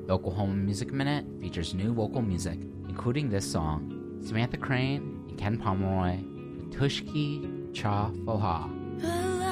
The Oklahoma Music Minute features new vocal music, including this song, Samantha Crane and Ken Pomeroy with Tushki Cha Foha.